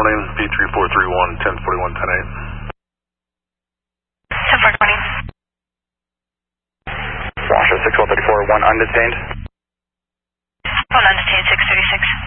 morning, P3431, 1041, 10-8. 10-420. Washoe 6134, 1 undetained. 1 undetained, 636.